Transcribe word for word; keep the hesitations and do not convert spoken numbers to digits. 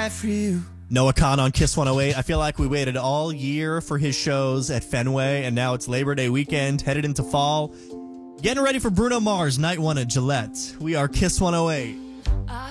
die for you. Noah Khan on Kiss one oh eight. I feel like we waited all year for his shows at Fenway, and now it's Labor Day weekend, headed into fall. Getting ready for Bruno Mars, night one at Gillette. We are Kiss one oh eight.